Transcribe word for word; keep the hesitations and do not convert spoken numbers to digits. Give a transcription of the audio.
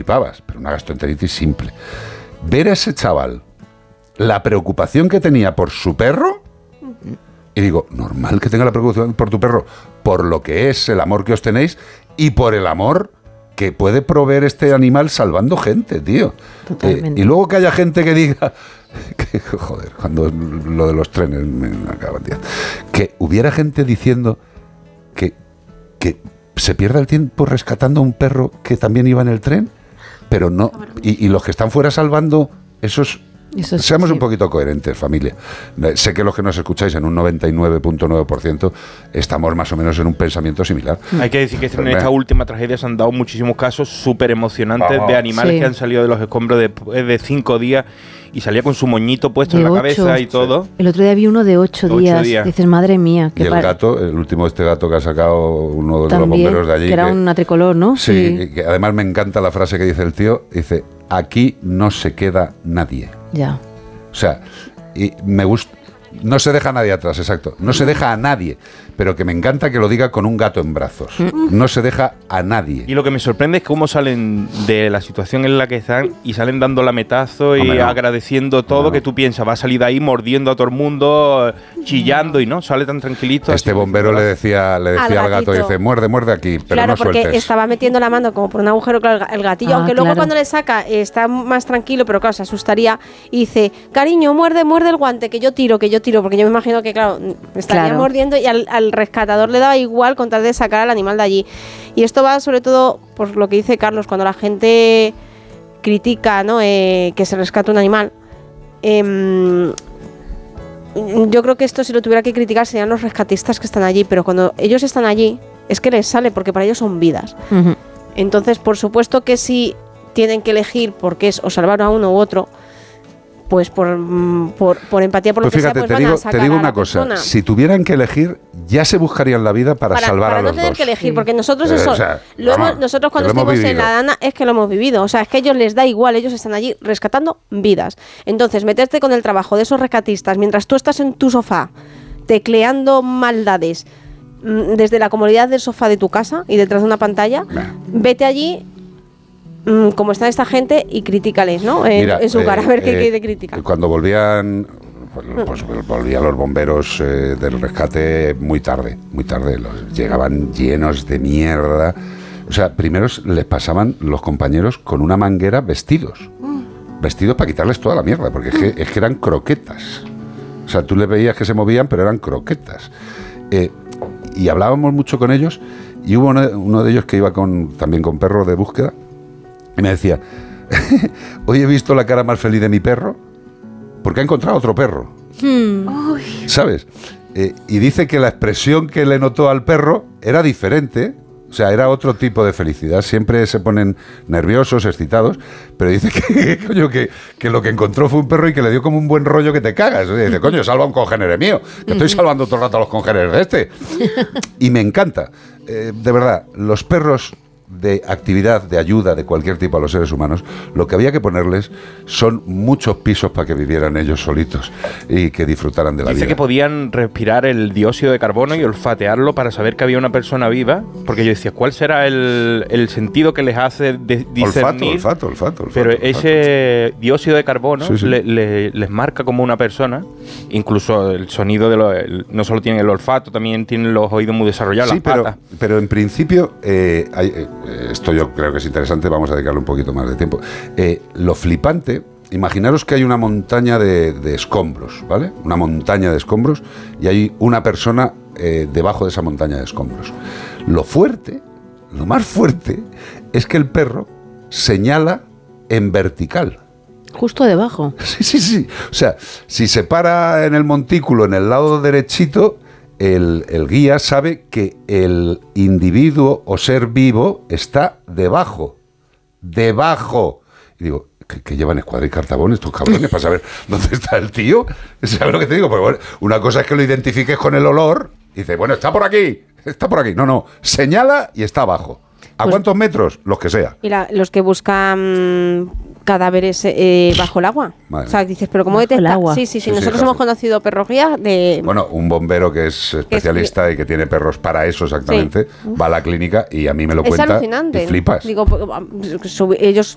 flipabas, pero una gastroenteritis simple. Ver a ese chaval, la preocupación que tenía por su perro, y digo, normal que tenga la preocupación por tu perro, por lo que es el amor que os tenéis y por el amor que puede proveer este animal salvando gente, tío. Eh, y luego que haya gente que diga, que, joder, cuando lo de los trenes me acaban de... Que hubiera gente diciendo que, que se pierda el tiempo rescatando a un perro que también iba en el tren, pero no... Y, y los que están fuera salvando esos... Eso Seamos sí. un poquito coherentes, familia. Sé que los que nos escucháis en un noventa y nueve punto nueve por ciento estamos más o menos en un pensamiento similar. Hay que decir que en esta última tragedia se han dado muchísimos casos súper emocionantes de animales sí. que han salido de los escombros después de cinco días y salía con su moñito puesto de en la ocho. cabeza y todo. Sí. El otro día vi uno de ocho, ocho días. días. Dices, madre mía. Y el par... gato, el último de este gato que ha sacado uno de También, los bomberos de allí. Que era que, una tricolor, ¿no? Sí, sí. Que además me encanta la frase que dice el tío. Dice, aquí no se queda nadie. Ya. O sea, y me gusta, no se deja a nadie atrás, exacto, no se deja a nadie, pero que me encanta que lo diga con un gato en brazos, no se deja a nadie. Y lo que me sorprende es cómo salen de la situación en la que están y salen dando lametazo y Hombre, no. agradeciendo todo, no. que tú piensas, va a salir de ahí mordiendo a todo el mundo, chillando y no, sale tan tranquilito. Este bombero le decía, le decía al, al gato, dice, muerde, muerde aquí, pero claro, no sueltes. Claro, porque estaba metiendo la mano como por un agujero, claro, el gatillo, ah, aunque claro. luego cuando le saca está más tranquilo, pero claro, se asustaría y dice, cariño, muerde, muerde el guante, que yo tiro, que yo tiro, porque yo me imagino que, claro, estaría claro. mordiendo y al, al rescatador le daba igual con tal de sacar al animal de allí. Y esto va sobre todo por lo que dice Carlos, cuando la gente critica, ¿no? eh, que se rescate un animal. Eh, yo creo que esto, si lo tuviera que criticar, serían los rescatistas que están allí, pero cuando ellos están allí es que les sale, porque para ellos son vidas. Uh-huh. Entonces, por supuesto que si tienen que elegir porque es o salvar a uno u otro, pues por, por, por empatía, por pues lo fíjate, que sea, pues te van digo, a sacar te digo a una la cosa, persona. Si tuvieran que elegir, ya se buscarían la vida para, para salvar para a no los dos. Para no tener que elegir, porque nosotros eh, eso, o sea, lo vamos, hemos, nosotros cuando estuvimos en la Dana es que lo hemos vivido, o sea, es que a ellos les da igual, ellos están allí rescatando vidas. Entonces, meterte con el trabajo de esos rescatistas mientras tú estás en tu sofá tecleando maldades desde la comodidad del sofá de tu casa y detrás de una pantalla, nah. vete allí como está esta gente y critícales, ¿no? En, Mira, en su cara, eh, a ver qué, eh, qué critica. Cuando volvían, pues, volvían los bomberos eh, del rescate muy tarde, muy tarde, los, llegaban llenos de mierda. O sea, primero les pasaban los compañeros con una manguera vestidos, mm. vestidos para quitarles toda la mierda, porque es que, es que eran croquetas. O sea, tú les veías que se movían, pero eran croquetas. Eh, y hablábamos mucho con ellos, y hubo uno, uno de ellos que iba con, también con perro de búsqueda, y me decía, hoy he visto la cara más feliz de mi perro porque ha encontrado otro perro. Hmm. ¿Sabes? Eh, y dice que la expresión que le notó al perro era diferente, o sea, era otro tipo de felicidad. Siempre se ponen nerviosos, excitados, pero dice que, coño, que, que lo que encontró fue un perro y que le dio como un buen rollo que te cagas. Y dice, coño, salva a un congénere mío, que estoy salvando todo el rato a los congéneres de este. Y me encanta. Eh, de verdad, los perros de actividad, de ayuda de cualquier tipo a los seres humanos, lo que había que ponerles son muchos pisos para que vivieran ellos solitos y que disfrutaran de la Dice vida. Que podían respirar el dióxido de carbono y olfatearlo para saber que había una persona viva, porque yo decía, ¿cuál será el, el sentido que les hace de, discernir? Olfato, olfato, olfato, olfato. Pero olfato. ese dióxido de carbono sí, sí. Le, le, les marca como una persona, incluso el sonido de lo, el, no solo tienen el olfato, también tienen los oídos muy desarrollados, sí, las pero, patas. pero en principio eh, hay, eh, esto yo creo que es interesante, vamos a dedicarle un poquito más de tiempo. Eh, lo flipante, imaginaros que hay una montaña de, de escombros, ¿vale? Una montaña de escombros y hay una persona eh, debajo de esa montaña de escombros. Lo fuerte, lo más fuerte, es que el perro señala en vertical. Justo debajo. Sí, sí, sí. O sea, si se para en el montículo, en el lado derechito, El, el guía sabe que el individuo o ser vivo está debajo, debajo. Y digo, ¿qué, qué llevan escuadra y cartabón estos cabrones para saber dónde está el tío? ¿Sabes lo que te digo? Porque bueno, una cosa es que lo identifiques con el olor y dices, bueno, está por aquí, está por aquí. No, no, señala y está abajo. ¿A pues, cuántos metros? Los que sea. Y la, los que buscan cadáveres eh, bajo el agua. Vale. O sea, dices, pero ¿cómo detecta? agua. Sí, sí, sí, sí nosotros sí, hemos conocido perros guía de... Bueno, un bombero que es especialista es, y que tiene perros para eso exactamente, sí. va a la clínica y a mí me lo es cuenta alucinante. y flipas. Digo, ellos